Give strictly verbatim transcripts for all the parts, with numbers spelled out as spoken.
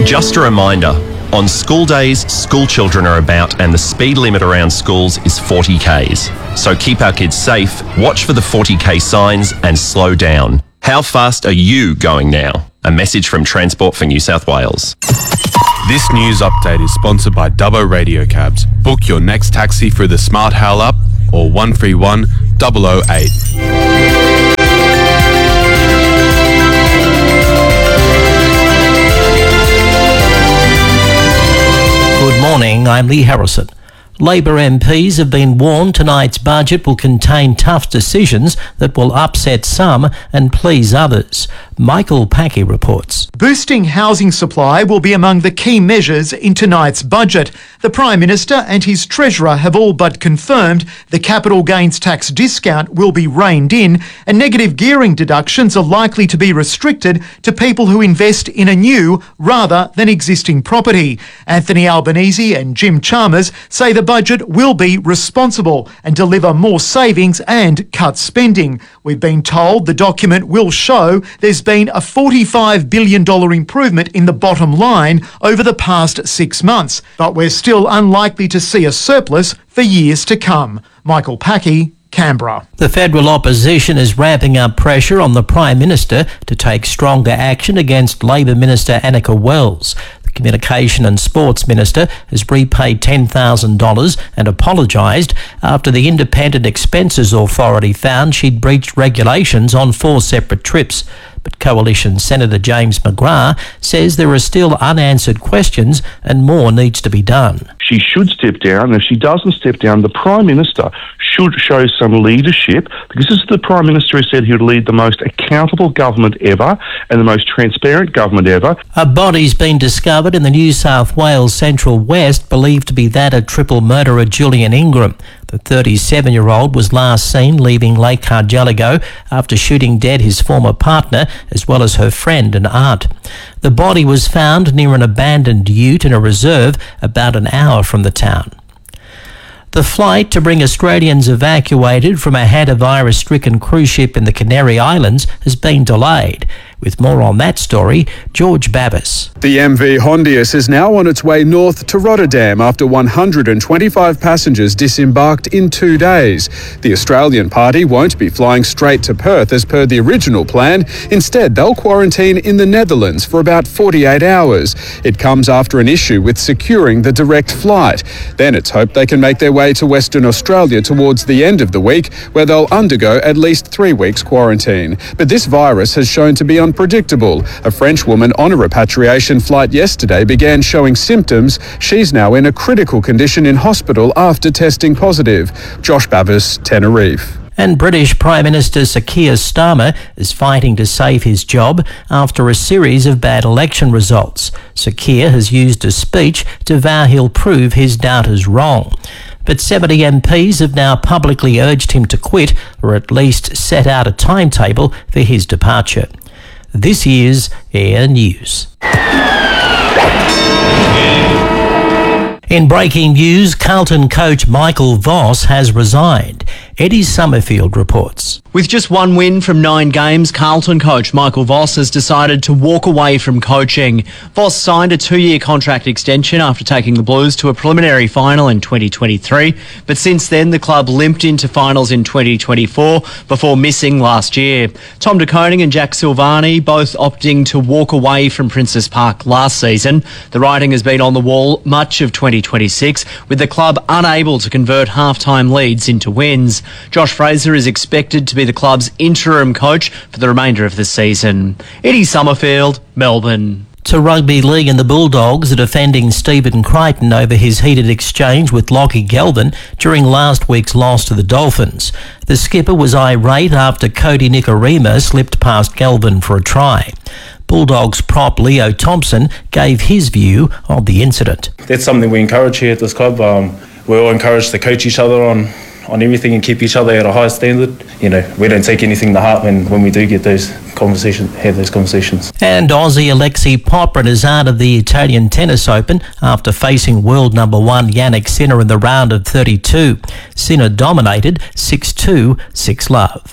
Just a reminder, on school days, school children are about and the speed limit around schools is forty kays. So keep our kids safe, watch for the forty k signs and slow down. How fast are you going now? A message from Transport for New South Wales. This news update is sponsored by Dubbo Radio Cabs. Book your next taxi through the Smart Hail app or one three one, zero zero eight. Good morning, I'm Lee Harrison. Labor M Ps have been warned tonight's budget will contain tough decisions that will upset some and please others. Michael Packy reports. Boosting housing supply will be among the key measures in tonight's budget. The Prime Minister and his Treasurer have all but confirmed the capital gains tax discount will be reined in and negative gearing deductions are likely to be restricted to people who invest in a new rather than existing property. Anthony Albanese and Jim Chalmers say the budget will be responsible and deliver more savings and cut spending. We've been told the document will show there's been a forty-five billion dollars improvement in the bottom line over the past six months, but we're still unlikely to see a surplus for years to come. Michael Packy, Canberra. The federal opposition is ramping up pressure on the Prime Minister to take stronger action against Labor Minister Annika Wells. Communication and Sports Minister has repaid ten thousand dollars and apologised after the Independent Expenses Authority found she'd breached regulations on four separate trips. But Coalition Senator James McGrath says there are still unanswered questions and more needs to be done. She should step down, and if she doesn't step down, the Prime Minister should show some leadership, because this is the Prime Minister who said he would lead the most accountable government ever and the most transparent government ever. A body's been discovered in the New South Wales Central West, believed to be that of triple murderer Julian Ingram. The thirty-seven-year-old was last seen leaving Lake Cargelligo after shooting dead his former partner as well as her friend and aunt. The body was found near an abandoned ute in a reserve about an hour from the town. The flight to bring Australians evacuated from a hantavirus-stricken cruise ship in the Canary Islands has been delayed. With more on that story, George Babbis. The M V Hondius is now on its way north to Rotterdam after one hundred twenty-five passengers disembarked in two days. The Australian party won't be flying straight to Perth as per the original plan. Instead, they'll quarantine in the Netherlands for about forty-eight hours. It comes after an issue with securing the direct flight. Then it's hoped they can make their way to Western Australia towards the end of the week, where they'll undergo at least three weeks quarantine. But this virus has shown to be unpredictable. A French woman on a repatriation flight yesterday began showing symptoms. She's now in a critical condition in hospital after testing positive. Josh Babbis, Tenerife. And British Prime Minister Sir Keir Starmer is fighting to save his job after a series of bad election results. Sir Keir has used a speech to vow he'll prove his doubters wrong. But seventy M Ps have now publicly urged him to quit, or at least set out a timetable for his departure. This is Air News. In breaking news, Carlton coach Michael Voss has resigned. Eddie Summerfield reports. With just one win from nine games, Carlton coach Michael Voss has decided to walk away from coaching. Voss signed a two-year contract extension after taking the Blues to a preliminary final in twenty twenty-three, but since then the club limped into finals in twenty twenty-four before missing last year. Tom De Koning and Jack Silvani both opting to walk away from Princes Park last season. The writing has been on the wall much of twenty twenty-six, with the club unable to convert half-time leads into wins. Josh Fraser is expected to be the club's interim coach for the remainder of the season. Eddie Summerfield, Melbourne. To rugby league, and the Bulldogs are defending Stephen Crichton over his heated exchange with Lockie Galvin during last week's loss to the Dolphins. The skipper was irate after Cody Nikorima slipped past Galvin for a try. Bulldogs prop Leo Thompson gave his view of the incident. That's something we encourage here at this club. Um, we're all encouraged to coach each other on on everything and keep each other at a high standard. You know, we don't take anything to heart when, when we do get those conversations, have those conversations. And Aussie Alexei Popyrin is out of the Italian Tennis Open after facing world number one Yannick Sinner in the round of thirty-two. Sinner dominated six two, six love.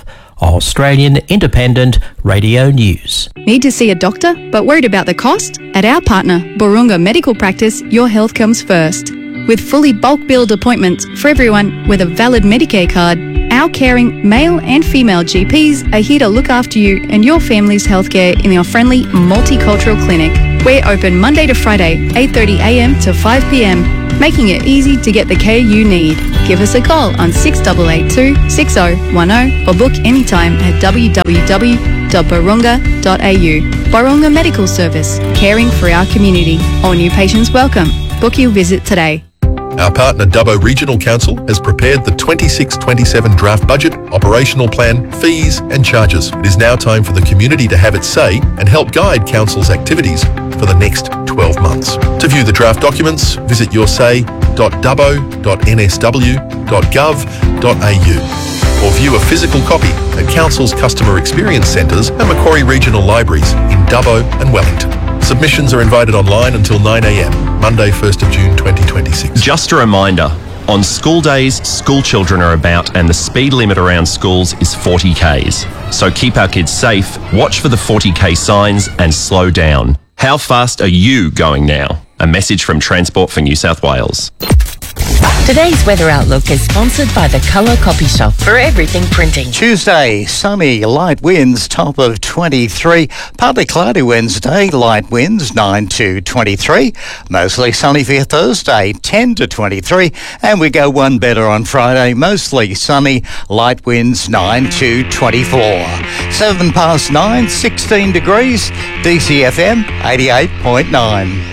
Australian Independent Radio News. Need to see a doctor but worried about the cost? At our partner, Burunga Medical Practice, your health comes first. With fully bulk billed appointments for everyone with a valid Medicare card, our caring male and female G Ps are here to look after you and your family's healthcare in our friendly multicultural clinic. We're open Monday to Friday, eight thirty a m to five p m, making it easy to get the care you need. Give us a call on six eight eight two, six zero one zero or book anytime at w w w dot burunga dot a u. Burunga Medical Service, caring for our community. All new patients welcome. Book your visit today. Our partner Dubbo Regional Council has prepared the twenty-six twenty-seven draft budget, operational plan, fees and charges. It is now time for the community to have its say and help guide Council's activities for the next twelve months. To view the draft documents, visit yoursay dot dubbo dot n s w dot gov dot a u or view a physical copy at Council's Customer Experience Centres and Macquarie Regional Libraries in Dubbo and Wellington. Submissions are invited online until nine a m, Monday first of June twenty twenty-six. Just a reminder, on school days, school children are about and the speed limit around schools is forty k's. So keep our kids safe, watch for the forty k signs and slow down. How fast are you going now? A message from Transport for New South Wales. Today's weather outlook is sponsored by the Colour Copy Shop for everything printing. Tuesday, sunny, light winds, top of twenty-three. Partly cloudy Wednesday, light winds, nine to twenty-three. Mostly sunny for Thursday, ten to twenty-three. And we go one better on Friday, mostly sunny, light winds, nine to twenty-four. seven past nine, sixteen degrees, D C F M eighty-eight point nine.